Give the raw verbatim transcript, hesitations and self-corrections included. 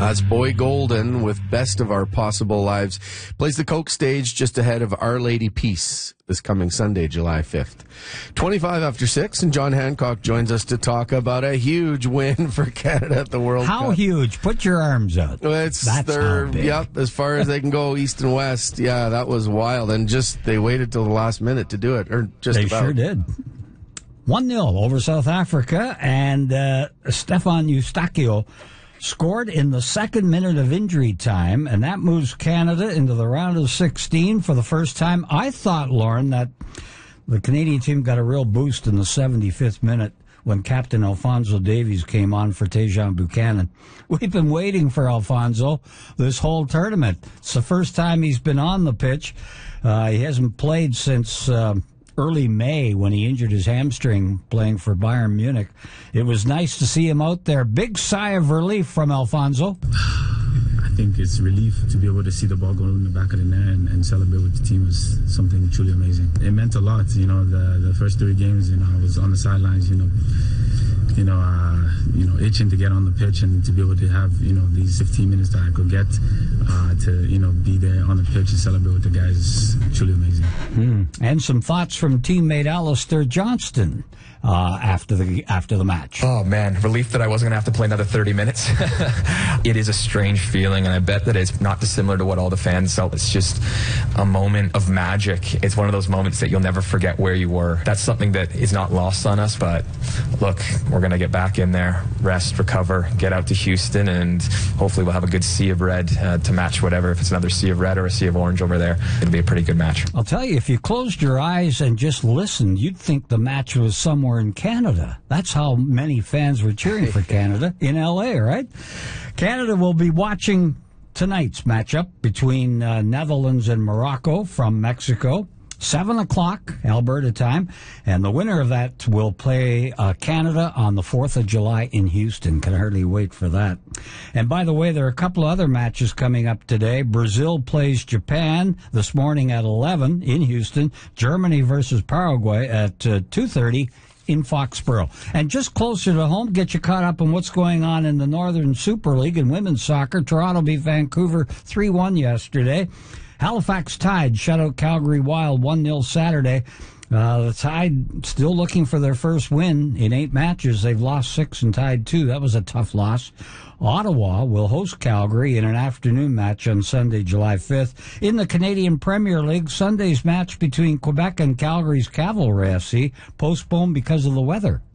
That's Boy Golden with Best of Our Possible Lives. Plays the Coke stage just ahead of Our Lady Peace this coming Sunday, July fifth. twenty-five after six, and John Hancock joins us to talk about a huge win for Canada at the World How Cup. How huge? Put your arms out. It's That's their, how big. Yep, as far as they can go, east and west. Yeah, that was wild. And just, they waited till the last minute to do it. Or just They about. sure did. one nil over South Africa, and uh, Stefan Eustachio scored in the second minute of injury time, and that moves Canada into the round of sixteen for the first time. I thought, Lauren, that the Canadian team got a real boost in the seventy-fifth minute when Captain Alphonso Davies came on for Tejan Buchanan. We've been waiting for Alphonso this whole tournament. It's the first time he's been on the pitch. Uh, he hasn't played since uh, early May when he injured his hamstring playing for Bayern Munich. It was nice to see him out there. Big sigh of relief from Alphonso. I think it's relief to be able to see the ball go in the back of the net and, and celebrate with the team was something truly amazing. It meant a lot, you know, the the first three games, you know, I was on the sidelines, you know, you know, uh, you know, itching to get on the pitch and to be able to have, you know, these fifteen minutes that I could get uh, to, you know, be there on the pitch and celebrate with the guys is truly amazing. Mm. And some thoughts from teammate Alistair Johnston uh, after the after the match. Oh, man, relief that I wasn't going to have to play another thirty minutes. It is a strange feeling, and I bet that it's not dissimilar to what all the fans felt. It's just a moment of magic. It's one of those moments that you'll never forget where you were. That's something that is not lost on us, but look, we're going to get back in there, rest, recover, get out to Houston, and hopefully we'll have a good sea of red uh, to match whatever. If it's another sea of red or a sea of orange over there, it'll be a pretty good match. I'll tell you, if you closed your eyes and just listened, you'd think the match was somewhere in Canada. That's how many fans were cheering for Canada in L A, right? Canada will be watching tonight's matchup between uh, Netherlands and Morocco from Mexico. seven o'clock, Alberta time. And the winner of that will play uh, Canada on the fourth of July in Houston. Can hardly wait for that. And by the way, there are a couple of other matches coming up today. Brazil plays Japan this morning at eleven in Houston. Germany versus Paraguay at uh, two thirty in Foxborough. And just closer to home, get you caught up on what's going on in the Northern Super League in women's soccer. Toronto beat Vancouver three one yesterday. Halifax Tide shut out Calgary Wild one nil Saturday. Uh, the Tide still looking for their first win in eight matches. They've lost six and tied two. That was a tough loss. Ottawa will host Calgary in an afternoon match on Sunday, July fifth. In the Canadian Premier League, Sunday's match between Quebec and Calgary's Cavalry F C postponed because of the weather.